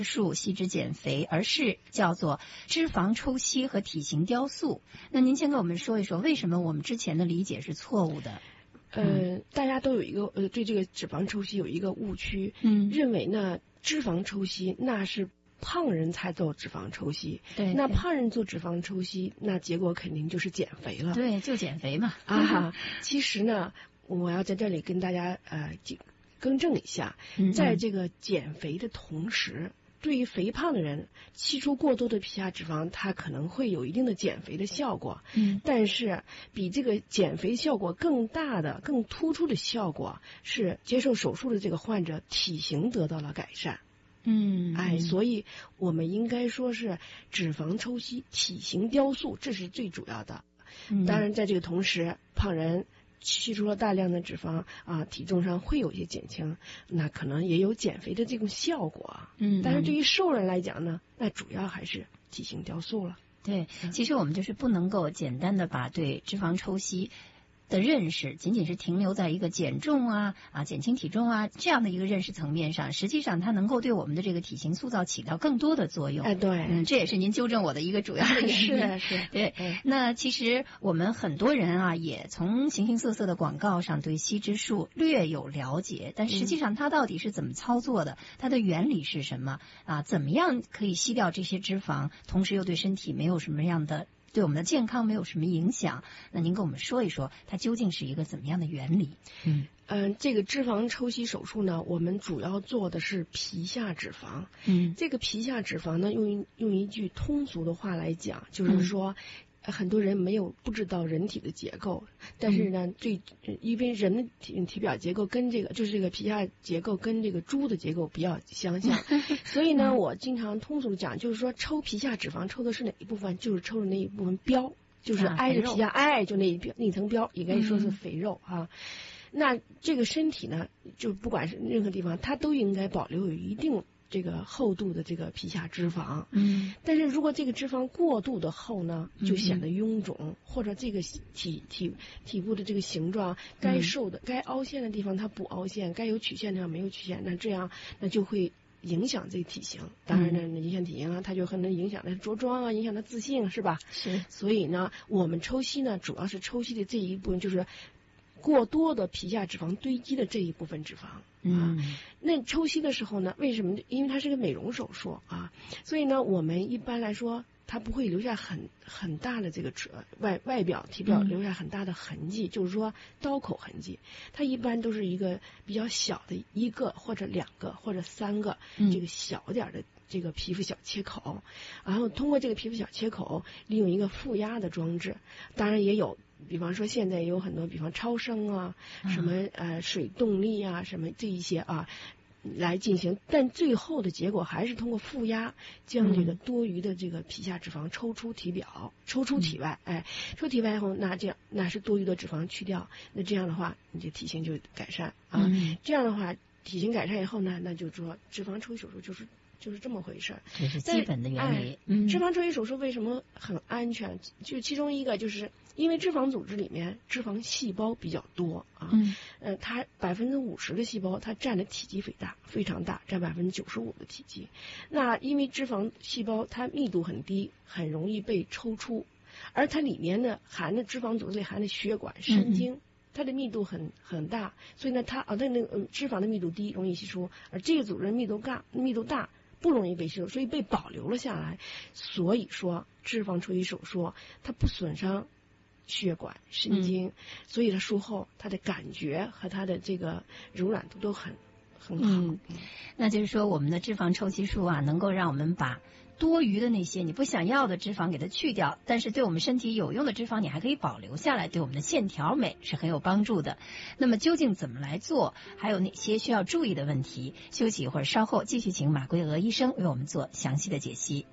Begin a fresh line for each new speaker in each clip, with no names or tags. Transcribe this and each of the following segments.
术吸脂减肥，而是叫做脂肪抽吸和体型雕塑。那您先跟我们说一说，为什么我们之前的理解是错误的？
大家都有一个对这个脂肪抽吸有一个误区，认为呢脂肪抽吸那是胖人才做脂肪抽吸，
对，
那胖人做脂肪抽吸，那结果肯定就是减肥了。
对，就减肥嘛。
其实呢，我要在这里跟大家更正一下，在这个减肥的同时，对于肥胖的人，吸出过多的皮下脂肪，它可能会有一定的减肥的效果。但是比这个减肥效果更大的、更突出的效果是接受手术的这个患者体型得到了改善。所以我们应该说是脂肪抽吸、体型雕塑，这是最主要的。当然，在这个同时，胖人吸出了大量的脂肪体重上会有一些减轻，那可能也有减肥的这种效果。但是对于瘦人来讲呢，那主要还是体型雕塑了。
对，其实我们就是不能够简单的把对脂肪抽吸的认识仅仅是停留在一个减重减轻体重这样的一个认识层面上，实际上它能够对我们的这个体型塑造起到更多的作用。
对，
这也是您纠正我的一个主要的原因。
是，
对。那其实我们很多人也从形形色色的广告上对吸脂术略有了解，但实际上它到底是怎么操作的？它的原理是什么怎么样可以吸掉这些脂肪，同时又对身体没有什么样的对我们的健康没有什么影响？那您跟我们说一说，它究竟是一个怎么样的原理？
这个脂肪抽吸手术呢，我们主要做的是皮下脂肪。这个皮下脂肪呢，用一句通俗的话来讲，就是说，很多人不知道人体的结构，但是呢，因为人的体表结构跟这个皮下结构跟这个猪的结构比较相像，所以呢，我经常通俗的讲，就是说抽皮下脂肪抽的是哪一部分，就是抽的那一部分膘，就是挨着皮下就那一层膘，也可以说是肥肉那这个身体呢，就不管是任何地方，它都应该保留有一定这个厚度的这个皮下脂肪。但是如果这个脂肪过度的厚呢，就显得臃肿，或者这个体部的这个形状，该瘦的、该凹陷的地方它不凹陷，该有曲线的地方没有曲线，那就会影响这个体型。当然呢，影响体型它就很能影响它着装影响它自信，是吧？
是。
所以呢，我们抽吸呢，主要是抽吸的这一部分就是过多的皮下脂肪堆积的这一部分脂肪。那抽吸的时候呢，为什么？因为它是个美容手术所以呢，我们一般来说，它不会留下很大的这个外表体表留下很大的痕迹，就是说刀口痕迹。它一般都是一个比较小的一个或者两个或者三个这个小点的这个皮肤小切口，然后通过这个皮肤小切口，利用一个负压的装置，当然也有。比方说现在也有很多，比方超声什么水动力什么这一些来进行，但最后的结果还是通过负压将这个多余的这个皮下脂肪抽出体表，抽出体外，抽体外以后，那是多余的脂肪去掉，那这样的话，你这体型就改善这样的话，体型改善以后呢，那就说脂肪抽吸手术就是这么回事，
这是基本的原理。
脂肪抽吸手术为什么很安全？就其中一个就是因为脂肪组织里面脂肪细胞比较多它50%的细胞它占的体积非常大，占95%的体积。那因为脂肪细胞它密度很低，很容易被抽出，而它里面呢含的脂肪组织里含的血管、神经。它的密度很大，所以呢，它那个脂肪的密度低，容易吸收，而这个组织密度大，不容易被吸收，所以被保留了下来。所以说，脂肪抽吸手术它不损伤血管、神经，所以它术后它的感觉和它的这个柔软度都很好。
那就是说，我们的脂肪抽吸术能够让我们把多余的那些你不想要的脂肪给它去掉，但是对我们身体有用的脂肪你还可以保留下来，对我们的线条美是很有帮助的。那么究竟怎么来做，还有哪些需要注意的问题？休息一会儿，稍后继续请马桂娥医生为我们做详细的解析。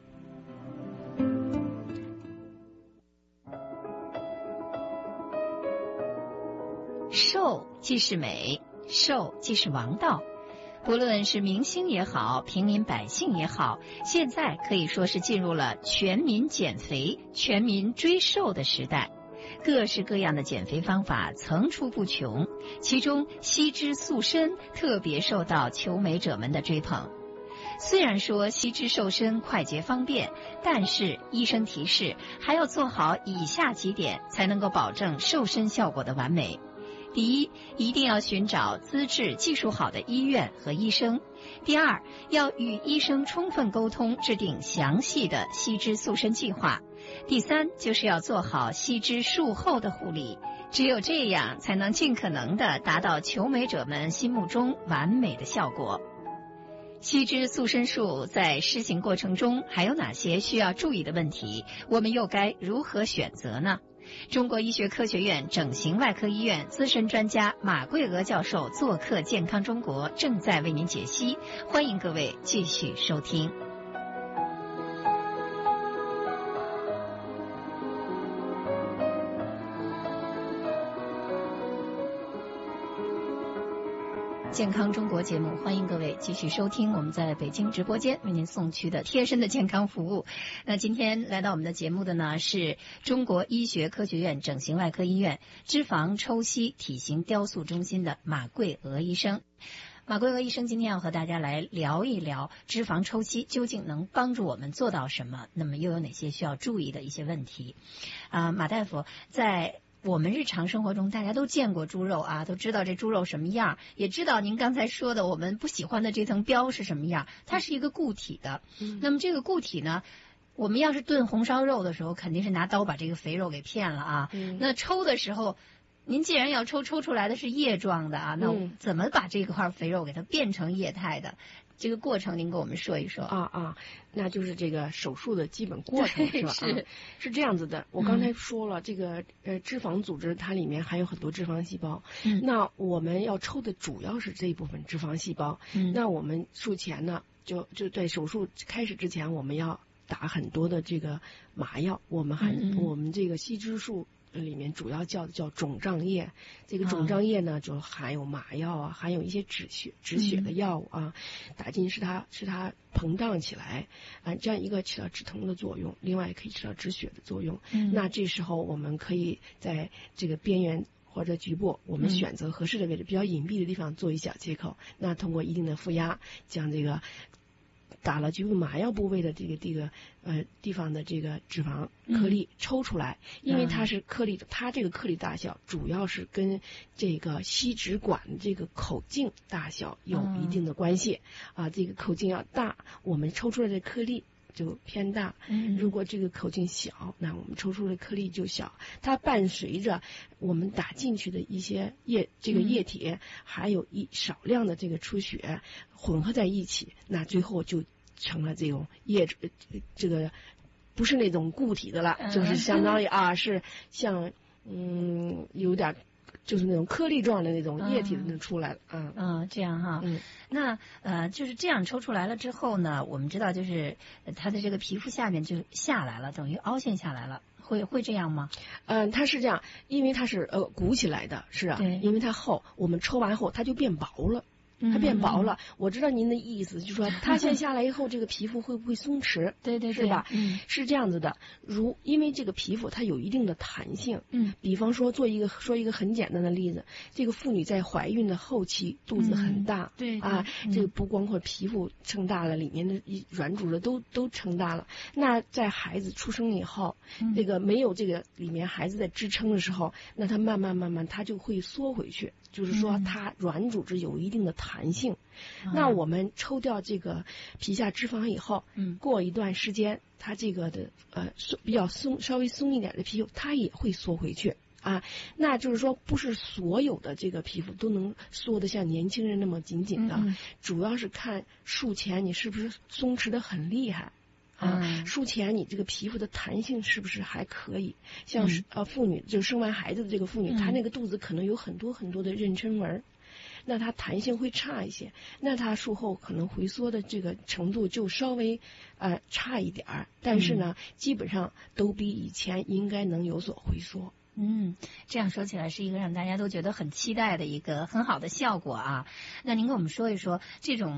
瘦即是美，瘦即是王道。不论是明星也好，平民百姓也好，现在可以说是进入了全民减肥、全民追瘦的时代。各式各样的减肥方法层出不穷，其中吸脂塑身特别受到求美者们的追捧。 虽然说吸脂瘦身快捷方便，但是医生提示还要做好以下几点，才能够保证瘦身效果的完美。第一，一定要寻找资质技术好的医院和医生。第二，要与医生充分沟通，制定详细的吸脂塑身计划。第三，就是要做好吸脂术后的护理，只有这样才能尽可能地达到求美者们心目中完美的效果。吸脂塑身术在施行过程中还有哪些需要注意的问题？我们又该如何选择呢？中国医学科学院整形外科医院资深专家马桂娥教授做客健康中国，正在为您解析，欢迎各位继续收听。健康中国节目，欢迎各位继续收听我们在北京直播间为您送去的贴身的健康服务。那今天来到我们的节目的呢，是中国医学科学院整形外科医院脂肪抽吸体型雕塑中心的马桂娥医生。马桂娥医生今天要和大家来聊一聊脂肪抽吸究竟能帮助我们做到什么，那么又有哪些需要注意的一些问题。马大夫，在我们日常生活中大家都见过猪肉啊，都知道这猪肉什么样，也知道您刚才说的我们不喜欢的这层膘是什么样，它是一个固体的。那么这个固体呢，我们要是炖红烧肉的时候肯定是拿刀把这个肥肉给片了啊。那抽的时候您既然要抽出来的是液状的啊，那怎么把这块肥肉给它变成液态的？这个过程您跟我们说一说。
那就是这个手术的基本过程是吧？是这样子的。我刚才说了，这个脂肪组织它里面还有很多脂肪细胞。那我们要抽的主要是这一部分脂肪细胞。那我们术前呢，就在手术开始之前，我们要打很多的这个麻药。我们这个吸脂术里面主要叫肿胀液，这个肿胀液呢就含有麻药啊，含有一些止血的药物啊，打进使它膨胀起来啊，这样一个起到止疼的作用，另外也可以起到止血的作用。那这时候我们可以在这个边缘或者局部，我们选择合适的位置，比较隐蔽的地方做一小切口，那通过一定的负压将这个打了局部麻药部位的这个地方的这个脂肪颗粒抽出来。因为它是颗粒，它这个颗粒大小主要是跟这个吸脂管这个口径大小有一定的关系啊。这个口径要大，我们抽出来的颗粒就偏大；如果这个口径小，那我们抽出的颗粒就小。它伴随着我们打进去的一些液体，还有少量的这个出血混合在一起，那最后就成了这种这个不是那种固体的了，就是相当于是像有点就是那种颗粒状的那种液体的出来了。
这样哈。那就是这样抽出来了之后呢，我们知道就是它的这个皮肤下面就下来了，等于凹陷下来了。会这样吗？
它是这样，因为它是鼓起来的，是啊，因为它厚，我们抽完后它就变薄了。它变薄了。我知道您的意思，就是说它先下来以后，这个皮肤会不会松弛？
对，
是吧？是这样子的。因为这个皮肤它有一定的弹性。比方说说一个很简单的例子，这个妇女在怀孕的后期肚子很大，这个不光会皮肤撑大了，里面的软组织都撑大了。那在孩子出生以后，这个没有这个里面孩子在支撑的时候，那它慢慢它就会缩回去。就是说它软组织有一定的弹性。那我们抽掉这个皮下脂肪以后，过一段时间，它这个的比较稍微松一点的皮肤，它也会缩回去啊。那就是说，不是所有的这个皮肤都能缩得像年轻人那么紧紧的，主要是看术前你是不是松弛的很厉害。术前你这个皮肤的弹性是不是还可以？像妇女就生完孩子的这个妇女，她那个肚子可能有很多很多的妊娠纹，那它弹性会差一些，那它术后可能回缩的这个程度就稍微差一点儿，但是呢，基本上都比以前应该能有所回缩。
这样说起来是一个让大家都觉得很期待的一个很好的效果啊。那您跟我们说一说这种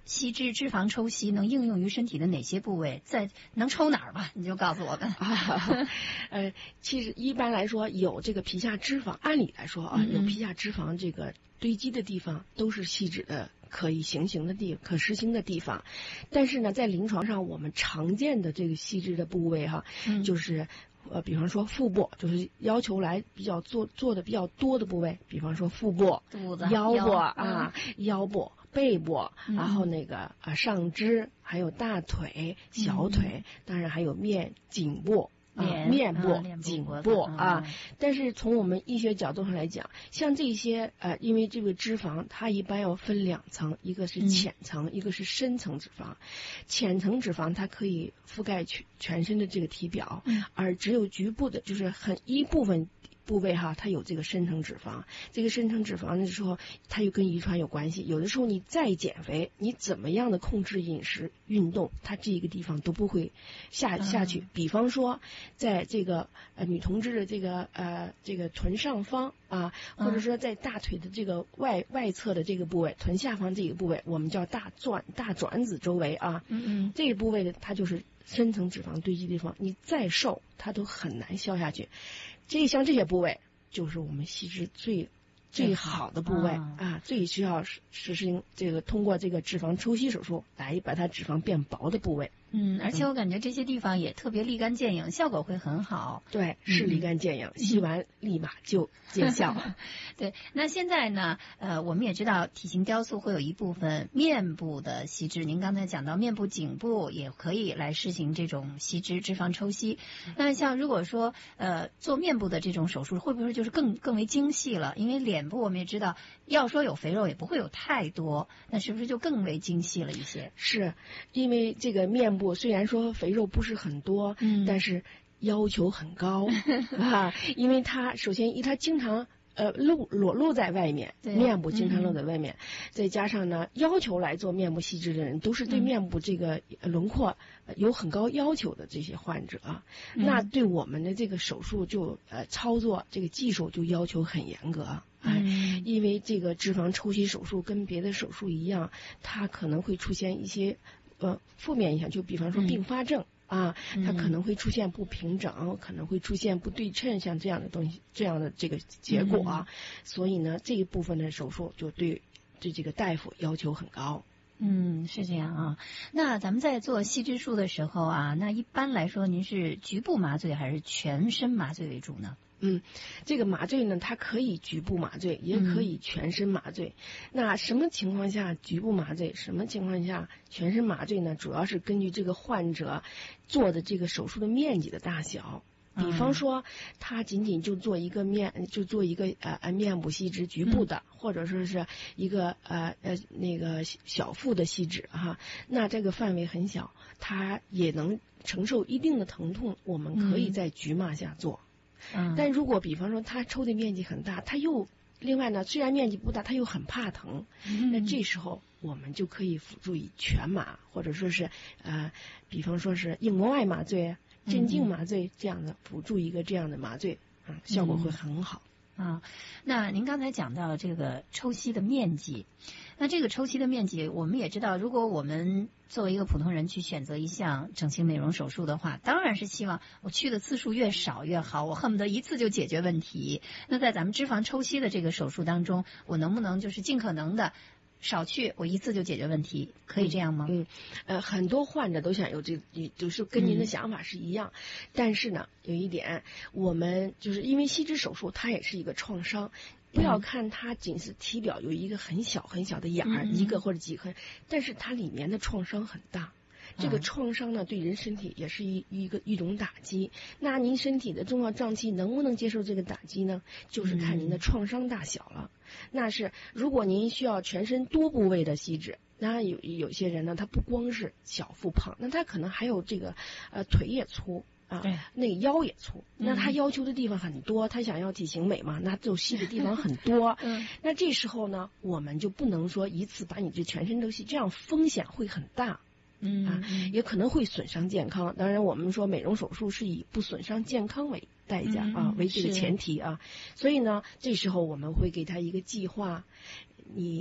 吸脂脂肪抽吸能应用于身体的哪些部位？能抽哪儿吧？你就告诉我们。
其实一般来说，有这个皮下脂肪，按理来说啊，有皮下脂肪这个堆积的地方，都是吸脂的可实行的地方。但是呢，在临床上，我们常见的这个吸脂的部位就是比方说腹部，就是要求来比较做的比较多的部位，比方说腹部、
肚子、
腰部腰部、背部，然后那个上肢，还有大腿、小腿，当然还有颈部。面部、颈部但是从我们医学角度上来讲，像这些因为这个脂肪它一般要分2层，一个是浅层，一个是深层脂肪。浅层脂肪它可以覆盖全身的这个体表，而只有局部的，就是一部分部位它有这个深层脂肪。这个深层脂肪的时候，它又跟遗传有关系。有的时候你再减肥，你怎么样的控制饮食、运动，它这个地方都不会下去。比方说，在这个女同志的这个臀上方或者说在大腿的这个外侧的这个部位，臀下方这个部位，我们叫大转子周围这个部位的它就是深层脂肪堆积的地方。你再瘦，它都很难消下去。像这些部位，就是我们吸脂最好的部位最需要实行这个通过这个脂肪抽吸手术来把它脂肪变薄的部位。
而且我感觉这些地方也特别立竿见影，效果会很好。
对，是立竿见影，吸完立马就见效。
对，那现在呢，我们也知道体型雕塑会有一部分面部的吸脂，您刚才讲到面部、颈部也可以来实行这种吸脂脂肪抽吸。那像如果说做面部的这种手术，会不会就是更为精细了？因为脸部我们也知道，要说有肥肉也不会有太多，那是不是就更为精细了一些？
是，因为这个面部虽然说肥肉不是很多，但是要求很高因为它首先它经常裸露在外面，面部经常露在外面，再加上呢，要求来做面部吸脂的人都是对面部这个轮廓有很高要求的这些患者那对我们的这个手术就操作这个技术就要求很严格因为这个脂肪抽吸手术跟别的手术一样，它可能会出现一些负面影响，就比方说并发症它可能会出现不平整，可能会出现不对称，像这样的东西，这样的这个结果所以呢，这一部分的手术就对这个大夫要求很高。
是这样那咱们在做吸脂术的时候那一般来说，您是局部麻醉还是全身麻醉为主呢？
这个麻醉呢，它可以局部麻醉，也可以全身麻醉。那什么情况下局部麻醉，什么情况下全身麻醉呢？主要是根据这个患者做的这个手术的面积的大小。比方说，他仅仅就做一个面部吸脂局部的，或者说是一个那个小腹的吸脂那这个范围很小，他也能承受一定的疼痛，我们可以在局麻下做。但如果比方说他抽的面积很大，他又另外呢，虽然面积不大，他又很怕疼，那这时候我们就可以辅助以全麻，或者说是比方说是硬膜外麻醉、镇静麻醉这样的辅助一个这样的麻醉效果会很好。
那您刚才讲到这个抽吸的面积，那这个抽吸的面积，我们也知道，如果我们作为一个普通人去选择一项整形美容手术的话，当然是希望我去的次数越少越好，我恨不得一次就解决问题。那在咱们脂肪抽吸的这个手术当中，我能不能就是尽可能的少去，我一次就解决问题，可以这样吗？
很多患者都想有就是跟您的想法是一样，但是呢，有一点，我们就是因为吸脂手术它也是一个创伤，不要看它仅是体表有一个很小很小的眼儿，一个或者几个，但是它里面的创伤很大。这个创伤呢，对人身体也是一种打击。那您身体的重要脏器能不能接受这个打击呢？就是看您的创伤大小了。那是如果您需要全身多部位的吸脂，那有些人呢，他不光是小腹胖，那他可能还有这个腿也粗那个腰也粗，那他要求的地方很多，他想要体型美嘛，那就吸的地方很多。那这时候呢，我们就不能说一次把你这全身都吸，这样风险会很大。也可能会损伤健康。当然，我们说美容手术是以不损伤健康为代价为这个前提所以呢，这时候我们会给他一个计划，你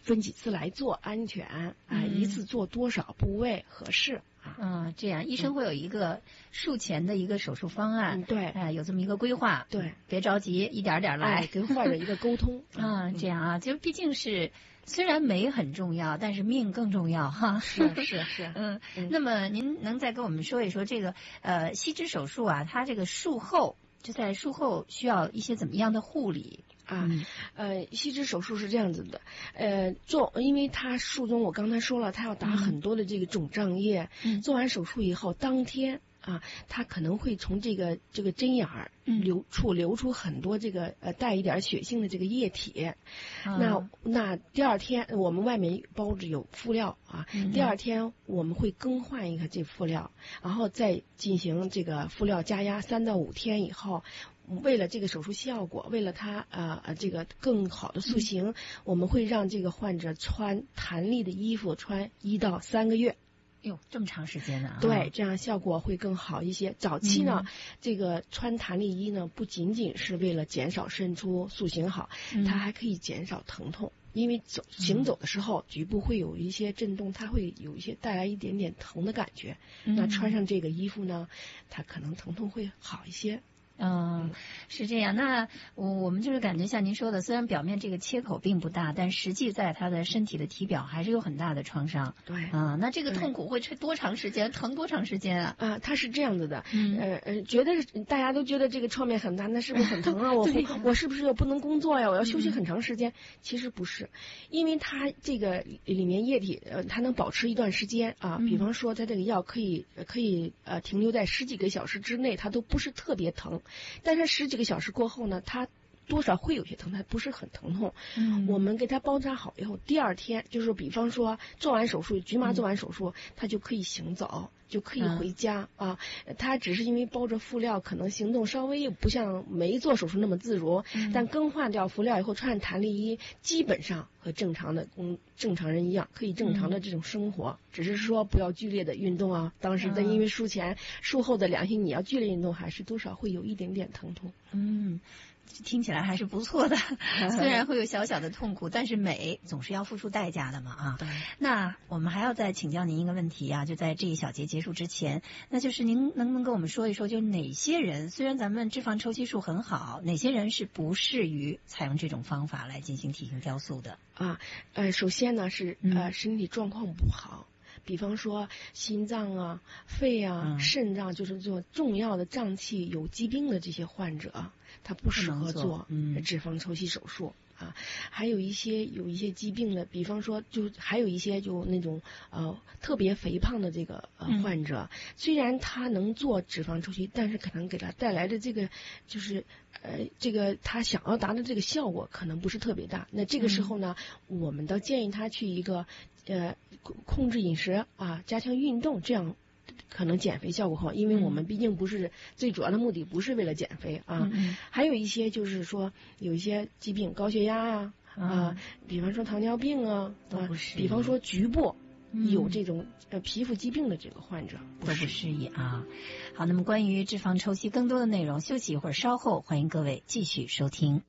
分几次来做安全啊，一次做多少部位合适啊。
这样医生会有一个术前的一个手术方案，
对，
有这么一个规划，
对，
别着急，一点点来，
跟患者一个沟通
这样啊，就毕竟是。虽然美很重要，但是命更重要哈。
是。
那么您能再跟我们说一说这个吸脂手术啊，它这个术后需要一些怎么样的护理
啊？吸脂手术是这样子的，因为它术中我刚才说了，它要打很多的这个肿胀液，做完手术以后当天。它可能会从这个针眼儿流出很多这个带一点血性的这个液体，那第二天我们外面包着有敷料啊，第二天我们会更换一个这敷料，然后再进行这个敷料加压3到5天以后，为了这个手术效果，为了它这个更好的塑形，我们会让这个患者穿弹力的衣服穿1到3个月。
哟，这么长时间呢？
对，这样效果会更好一些。早期呢，这个穿弹力衣呢，不仅仅是为了减少渗出、塑形好，它还可以减少疼痛。因为行走的时候，局部会有一些震动，它会有一些带来一点点疼的感觉。那穿上这个衣服呢，它可能疼痛会好一些。
是这样。那我们就是感觉像您说的，虽然表面这个切口并不大，但实际在他的身体的体表还是有很大的创伤。
对
那这个痛苦会多长时间？疼多长时间啊？
它是这样子的。觉得大家都觉得这个创面很大，那是不是很疼啊？我是不是又不能工作呀？我要休息很长时间？其实不是，因为它这个里面液体它能保持一段时间啊。比方说，它这个药可以停留在10几个小时之内，它都不是特别疼。但是10几个小时过后呢，它多少会有些疼，它不是很疼痛。我们给它包扎好以后，第二天就是比方说做完手术，局麻做完手术，它就可以行走，就可以回家啊。它只是因为包着敷料，可能行动稍微不像没做手术那么自如，但更换掉敷料以后，穿弹力衣，基本上和正常人一样，可以正常的这种生活，只是说不要剧烈的运动啊。当时因为术前术后的良性，你要剧烈运动，还是多少会有一点点疼痛。
听起来还是不错的，虽然会有小小的痛苦，但是美总是要付出代价的嘛啊。那我们还要再请教您一个问题啊，就在这一小节结束之前，那就是您能不能跟我们说一说，就哪些人虽然咱们脂肪抽吸术很好，哪些人是不适于采用这种方法来进行体型雕塑的
首先呢是身体状况不好。比方说心脏啊、肺啊、肾脏，就是做重要的脏器有疾病的这些患者，他不适合做脂肪抽吸手术啊。还有一些疾病的，比方说还有一些那种特别肥胖的这个患者，虽然他能做脂肪抽吸，但是可能给他带来的这个就是这个他想要达到这个效果可能不是特别大。那这个时候呢，我们倒建议他去一个控制饮食啊，加强运动，这样可能减肥效果好。因为我们毕竟不是最主要的目的，不是为了减肥啊。还有一些就是说有一些疾病，高血压比方说糖尿病比方说局部有这种皮肤疾病的这个患者
都不适宜啊。好，那么关于脂肪抽吸更多的内容，休息一会儿，稍后欢迎各位继续收听。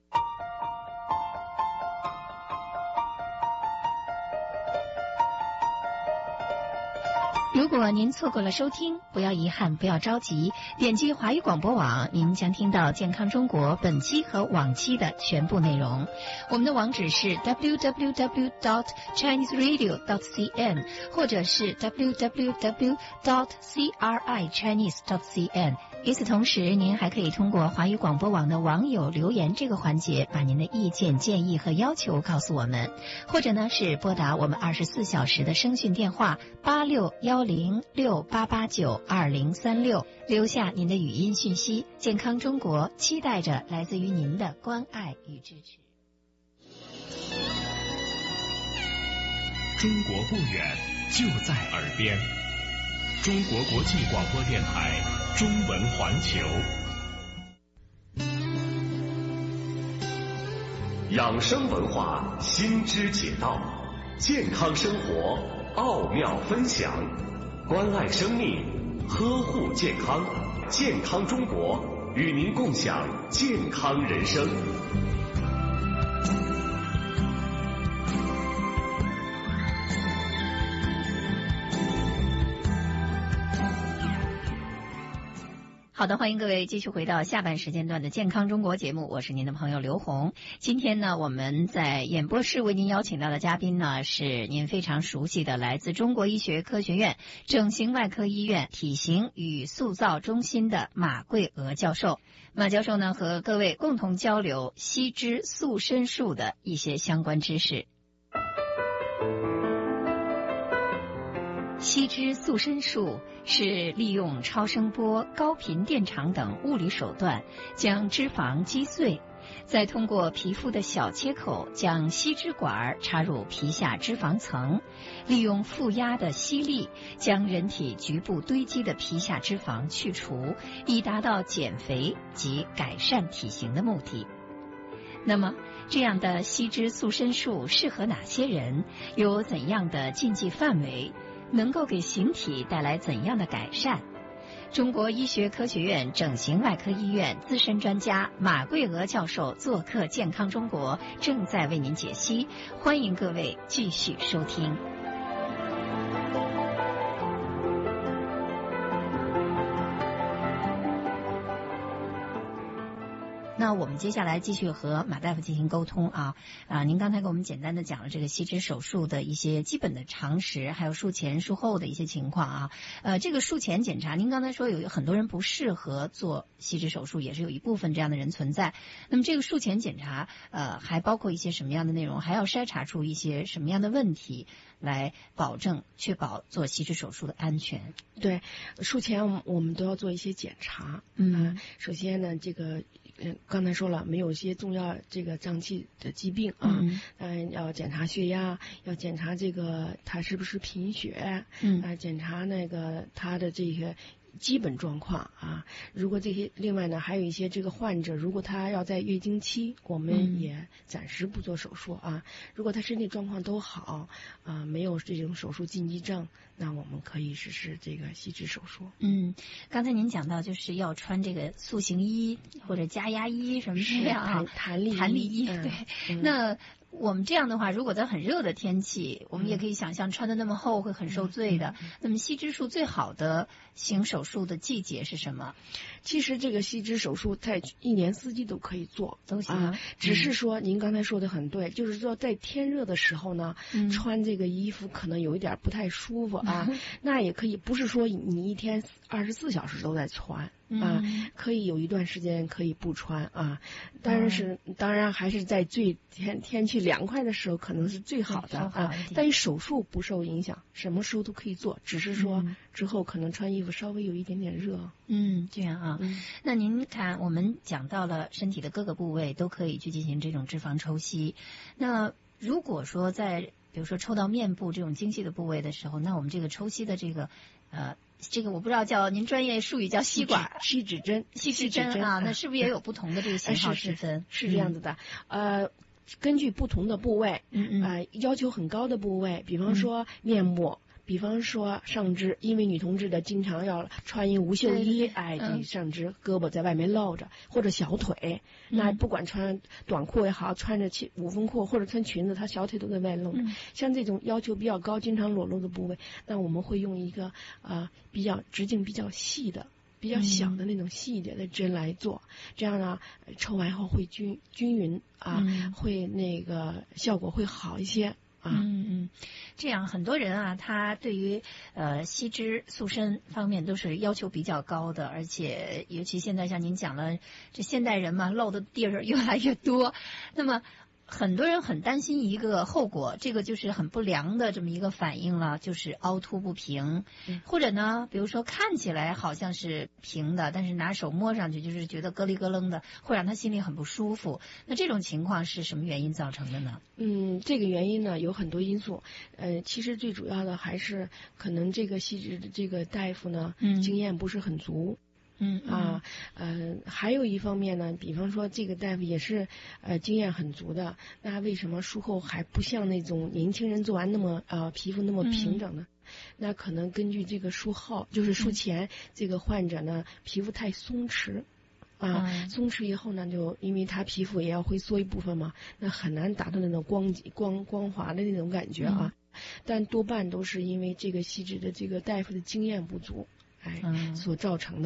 如果您错过了收听，不要遗憾，不要着急，点击华语广播网，您将听到健康中国本期和往期的全部内容。我们的网址是 www.chineseradio.cn 或者是 www.crichinese.cn。与此同时，您还可以通过华语广播网的网友留言这个环节，把您的意见、建议和要求告诉我们，或者呢是拨打我们24小时的声讯电话861068892036，留下您的语音讯息。健康中国期待着来自于您的关爱与支持。
中国不远，就在耳边。中国国际广播电台中文环球，
养生文化新知解道，健康生活奥妙分享，关爱生命，呵护健康，健康中国与您共享健康人生。
好的，欢迎各位继续回到下半时间段的健康中国节目，我是您的朋友刘红。今天呢，我们在演播室为您邀请到的嘉宾呢，是您非常熟悉的来自中国医学科学院整形外科医院体型与塑造中心的马桂娥教授。马教授呢，和各位共同交流吸脂塑身术的一些相关知识。吸脂塑身术是利用超声波、高频电场等物理手段将脂肪击碎，再通过皮肤的小切口将吸脂管插入皮下脂肪层，利用负压的吸力将人体局部堆积的皮下脂肪去除，以达到减肥及改善体型的目的。那么这样的吸脂塑身术适合哪些人？有怎样的禁忌范围？能够给形体带来怎样的改善？中国医学科学院整形外科医院资深专家马桂娥教授做客健康中国，正在为您解析，欢迎各位继续收听。那我们接下来继续和马大夫进行沟通啊。您刚才给我们简单的讲了这个吸脂手术的一些基本的常识，还有术前术后的一些情况啊。这个术前检查，您刚才说有很多人不适合做吸脂手术，也是有一部分这样的人存在。那么这个术前检查，还包括一些什么样的内容？还要筛查出一些什么样的问题，来确保做吸脂手术的安全？
对，术前我们都要做一些检查。首先呢，这个刚才说了，没有一些重要这个脏器的疾病啊，要检查血压，要检查这个他是不是贫血，检查那个他的这个基本状况啊。如果这些，另外呢，还有一些这个患者，如果他要在月经期，我们也暂时不做手术啊。如果他身体状况都好啊，没有这种手术禁忌症，那我们可以实施这个吸脂手术。
刚才您讲到就是要穿这个塑形衣或者加压衣什么这样啊，弹力衣，对。那我们这样的话，如果在很热的天气，我们也可以想象穿的那么厚会很受罪的。那么吸脂术最好的行手术的季节是什么？
其实这个吸脂手术在一年四季都可以做，
都行
只是说您刚才说的很对，就是说在天热的时候呢，穿这个衣服可能有一点不太舒服啊。那也可以，不是说你一天24小时都在穿。可以有一段时间可以不穿啊，当然还是在天气凉快的时候可能是最好的啊。但是手术不受影响，什么时候都可以做，只是说之后可能穿衣服稍微有一点点热。
这样啊。那您看，我们讲到了身体的各个部位都可以去进行这种脂肪抽吸。那如果说在比如说抽到面部这种精细的部位的时候，那我们这个抽吸的这个我不知道叫您专业术语叫吸管、
吸脂针
啊，那是不是也有不同的这个型号之分？
是这样子的，根据不同的部位，要求很高的部位，比方说面部。比方说上肢，因为女同志的经常要穿一无袖衣，这上肢胳膊在外面露着，或者小腿，那不管穿短裤也好，穿着五分裤或者穿裙子，她小腿都在外露。像这种要求比较高、经常裸露的部位，那我们会用一个比较直径比较细的、比较小的那种细一点的针来做，这样呢，抽完后会均匀啊，会那个效果会好一些。
这样很多人啊，他对于吸脂塑身方面都是要求比较高的，而且尤其现在像您讲了，这现代人嘛，露的地儿越来越多，那么很多人很担心一个后果，这个就是很不良的这么一个反应了，就是凹凸不平，或者呢，比如说看起来好像是平的，但是拿手摸上去就是觉得咯哩咯楞的，会让他心里很不舒服。那这种情况是什么原因造成的呢？
这个原因呢有很多因素，其实最主要的还是可能这个吸脂的这个大夫呢，经验不是很足。还有一方面呢，比方说这个大夫也是经验很足的，那为什么术后还不像那种年轻人做完那么皮肤那么平整呢？那可能根据这个术后，就是术前这个患者呢皮肤太松弛。松弛以后呢，就因为他皮肤也要回缩一部分嘛，那很难达到那种光滑的那种感觉啊。但多半都是因为这个吸脂的这个大夫的经验不足，所造成的。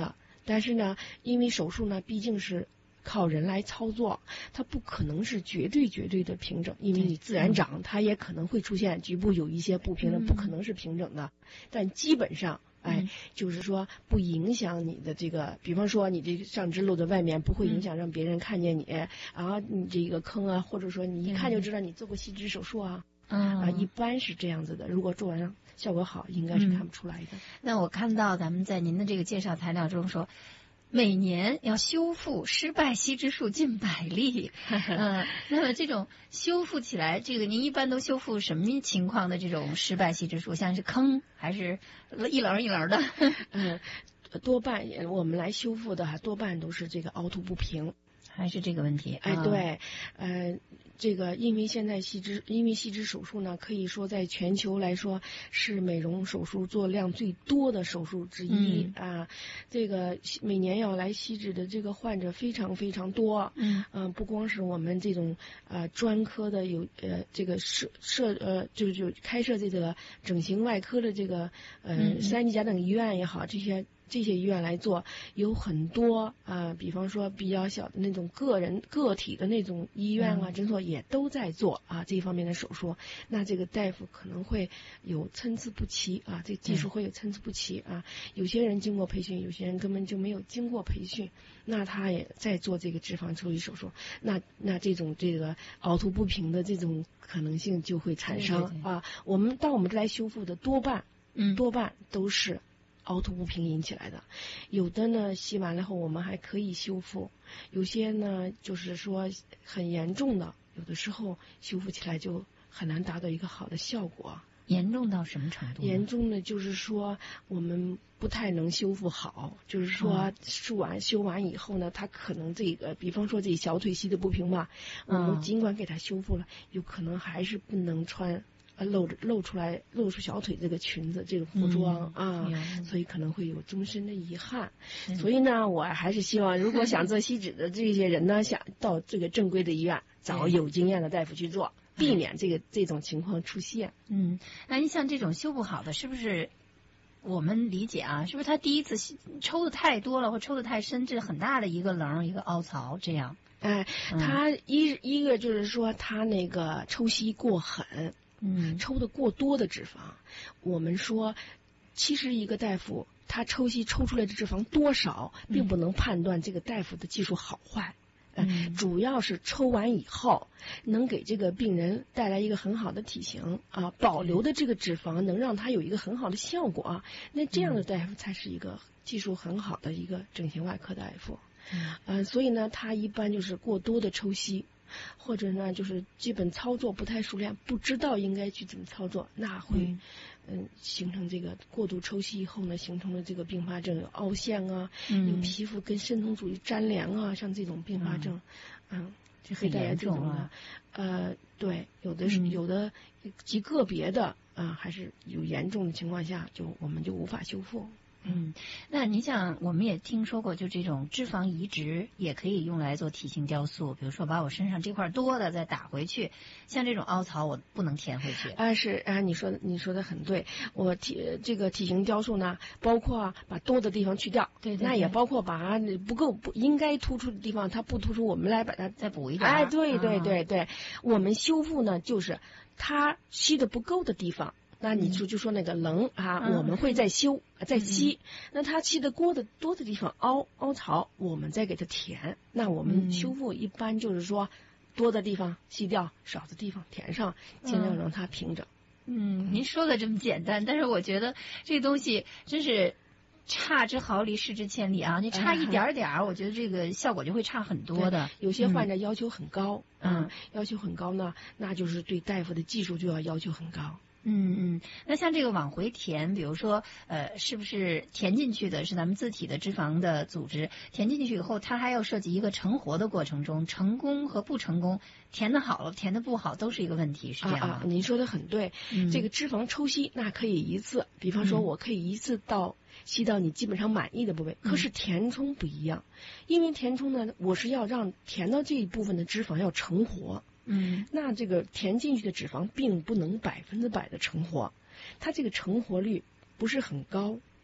但是呢，因为手术呢毕竟是靠人来操作，它不可能是绝对的平整，因为你自然长，它也可能会出现局部有一些不平整，不可能是平整的。但基本上，就是说不影响你的这个，比方说你这个上肢露在外面，不会影响让别人看见你啊，你这个坑啊，或者说你一看就知道你做过吸脂手术啊。一般是这样子的。如果做完效果好，应该是看不出来的。
那我看到咱们在您的这个介绍材料中说，每年要修复失败吸脂术近100例。那么这种修复起来，这个您一般都修复什么情况的这种失败吸脂术？像是坑还是一棱一棱的？
多半我们来修复的多半都是这个凹凸不平。
还是这个问题？
对，这个因为现在吸脂手术呢，可以说在全球来说是美容手术做量最多的手术之一这个每年要来吸脂的这个患者非常非常多。不光是我们这种专科的有这个就开设这个整形外科的这个3级甲等医院也好，这些医院来做，有很多比方说比较小的那种个体的那种医院诊所也都在做这方面的手术。那这个大夫可能会有参差不齐这技术会有参差不齐有些人经过培训，有些人根本就没有经过培训，那他也在做这个脂肪抽离手术，那这个凹凸不平的这种可能性就会产生。我们这来修复的多半都是凹凸不平引起来的。有的呢吸完了后我们还可以修复，有些呢就是说很严重的，有的时候修复起来就很难达到一个好的效果。
严重到什么程度？
严重的就是说我们不太能修复好，就是说修完以后呢，它可能这个比方说这小腿吸的不平嘛，我们尽管给它修复了，有可能还是不能穿露出小腿这个裙子这个服装所以可能会有终身的遗憾。所以呢，我还是希望如果想做吸脂的这些人呢，想到这个正规的医院找有经验的大夫去做，避免这种情况出现。
那你像这种修不好的，是不是我们理解是不是他第一次抽的太多了或抽的太深，这是很大的一个棱一个凹槽这样？
他一个就是说他那个抽吸过狠。抽的过多的脂肪，我们说其实一个大夫他抽吸抽出来的脂肪多少并不能判断这个大夫的技术好坏。主要是抽完以后能给这个病人带来一个很好的体型保留的这个脂肪能让他有一个很好的效果那这样的大夫才是一个技术很好的一个整形外科大夫。所以呢他一般就是过多的抽吸，或者呢就是基本操作不太熟练，不知道应该去怎么操作，那会形成这个过度抽吸以后呢，形成了这个并发症，有凹陷有皮肤跟渗透组粘连像这种并发症
这很严重
对，有的极个别的还是有严重的情况下我们就无法修复。
那你想我们也听说过，就这种脂肪移植也可以用来做体型雕塑，比如说把我身上这块多的再打回去，像这种凹槽我不能填回去。
是你说的很对。我这个体型雕塑呢，包括把多的地方去掉，
对，
那也包括把不应该突出的地方它不突出，我们来把它
再补一点。
对，我们修复呢就是它吸的不够的地方。那你就说那个棱我们会再吸，那它吸的多的地方凹槽，我们再给它填。那我们修复一般就是说多的地方吸掉，少的地方填上，尽量让它平整。
您说的这么简单，但是我觉得这东西真是差之毫厘，失之千里你差一点点我觉得这个效果就会差很多的。
有些患者要求很高要求很高呢，那就是对大夫的技术就要求很高。
那像这个往回填，比如说是不是填进去的是咱们自体的脂肪的组织，填进去以后它还要涉及一个成活的过程中，成功和不成功，填的好了填的不好都是一个问题，是这样吗？
您说的很对。这个脂肪抽吸那可以一次，比方说我可以一次吸到你基本上满意的部位，可是填充不一样。因为填充呢，我是要让填到这一部分的脂肪要成活。那这个填进去的脂肪并不能100%的成活，它这个成活率不是很高，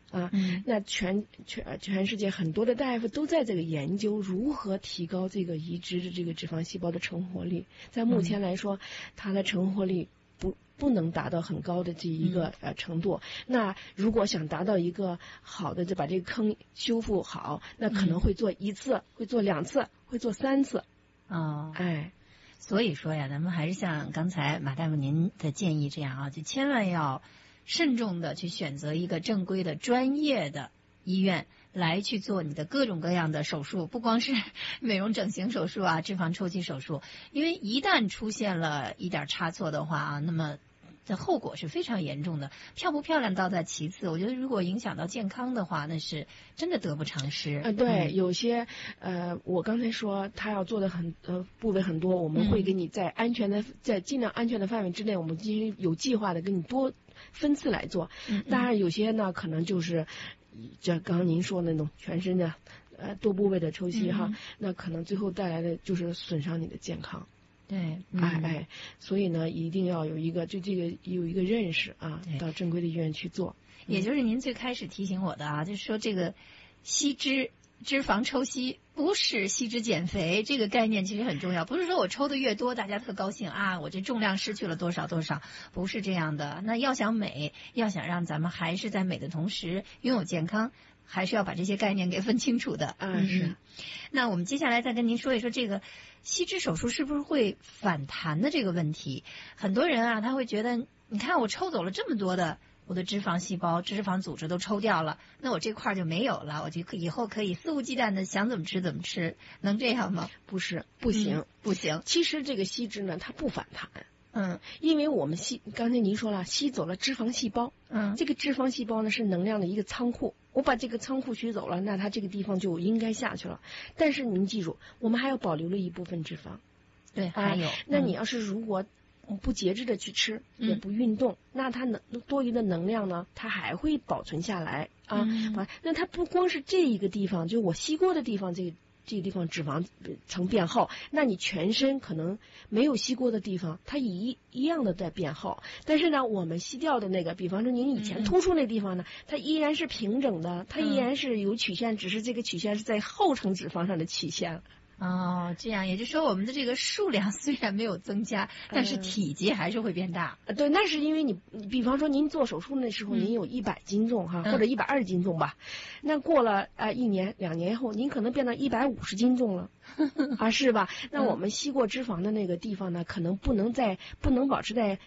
啊。那全世界很多的大夫都在这个研究如何提高这个移植的这个脂肪细胞的成活率。在目前来说，它的成活率不能达到很高的这一个程度。那如果想达到一个好的，就把这个坑修复好，那可能会做1次，会做2次，会做3次。
哦，
哎，
所以说呀，咱们还是像刚才马大夫您的建议这样啊，就千万要慎重的去选择一个正规的专业的医院来去做你的各种各样的手术，不光是美容整形手术啊，脂肪抽吸手术，因为一旦出现了一点差错的话啊，那么的后果是非常严重的。漂不漂亮倒在其次，我觉得如果影响到健康的话，那是真的得不偿失。
对，有些我刚才说他要做的部位很多，我们会给你在尽量安全的范围之内，我们进行有计划的给你多分次来做。当然有些呢可能就是这刚刚您说的那种全身的多部位的抽吸哈，那可能最后带来的就是损伤你的健康。
对，
所以呢，一定要有一个有一个认识啊，到正规的医院去做。
也就是您最开始提醒我的啊，就是说这个吸脂肪抽吸不是吸脂减肥，这个概念其实很重要。不是说我抽的越多，大家特高兴啊，我这重量失去了多少多少，不是这样的。那要想美，要想让咱们还是在美的同时拥有健康，还是要把这些概念给分清楚的。
是。
那我们接下来再跟您说一说这个吸脂手术是不是会反弹的这个问题。很多人啊，他会觉得，你看我抽走了这么多的我的脂肪细胞、脂肪组织都抽掉了，那我这块就没有了，我就以后可以肆无忌惮的想怎么吃怎么吃，能这样吗？
不是，不行，
不行。
其实这个吸脂呢，它不反弹。因为我们刚才您说了，吸走了脂肪细胞。这个脂肪细胞呢是能量的一个仓库，我把这个仓库取走了，那它这个地方就应该下去了。但是您记住，我们还要保留了一部分脂肪。
对，还有。
那你要是如果不节制的去吃，也不运动，那它多余的能量呢，它还会保存下来啊。那它不光是这一个地方，就我吸过的地方，这个地方脂肪层变厚，那你全身可能没有吸过的地方，它一样的在变厚。但是呢，我们吸掉的那个，比方说您以前突出那地方呢，它依然是平整的，它依然是有曲线，只是这个曲线是在厚层脂肪上的曲线。
哦，这样也就是说，我们的这个数量虽然没有增加，但是体积还是会变大。
对，那是因为你比方说您做手术那时候，您有100斤重哈，或者120斤重吧，那过了1年2年后，您可能变到150斤重了啊，是吧？那我们吸过脂肪的那个地方呢，可能不能保持在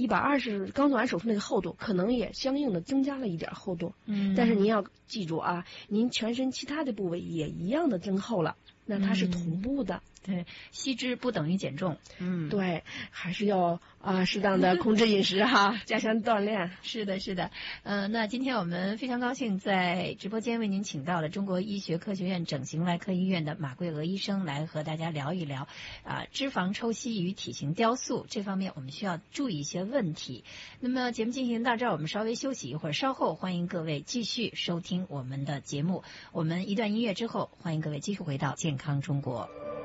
120，刚做完手术那个厚度，可能也相应的增加了一点厚度。但是您要记住啊，您全身其他的部位也一样的增厚了。那它是同步的。
对，吸脂不等于减重。
对，还是要适当的控制饮食哈，加强锻炼。
是的，是的。那今天我们非常高兴在直播间为您请到了中国医学科学院整形外科医院的马桂娥医生来和大家聊一聊脂肪抽吸与体型雕塑这方面我们需要注意一些问题。那么节目进行到这儿，我们稍微休息一会儿，稍后欢迎各位继续收听我们的节目。我们一段音乐之后，欢迎各位继续回到健康中国。